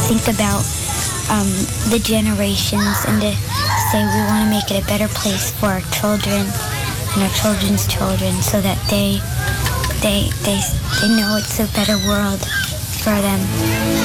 think about the generations and to say we want to make it a better place for our children and our children's children so that they know it's a better world for them.